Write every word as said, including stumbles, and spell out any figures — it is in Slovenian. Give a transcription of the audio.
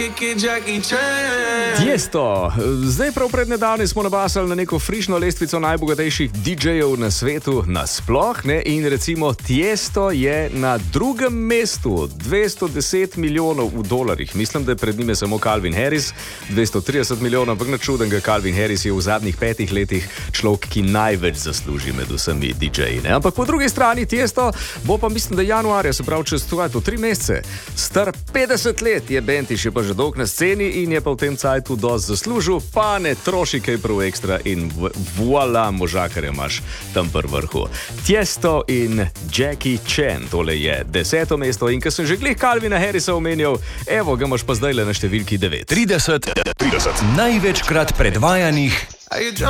Tiesto. Zdaj prav pred nedavnim smo nabasali na neko frišno lestvico najbogatejših didžejev na svetu nasploh, ne? In recimo Tiesto je na drugem mestu, dvesto deset milijonov v dolarjih. Mislim, da je pred njime samo Calvin Harris, dvesto trideset milijonov, ampak načuden ga Calvin Harris je v zadnjih petih letih človek, ki največ zasluži med vsemi didžeji. Ampak po drugi strani Tiesto bo pa mislim, da januarja, se pravi čez to tri mesece, star petdeset let je bend, še pa že dolg na sceni in je pa v tem cajtu dosti zaslužil, pa ne troši kaj prav ekstra in voila, možakarja imaš tam pri vrhu. Tiesto in Jackie Chan, tole je deseto mesto in ko sem že glih Calvina Harrisa omenjal, evo ga imaš pa zdaj le na številki devet. trideset, trideset največkrat predvajanih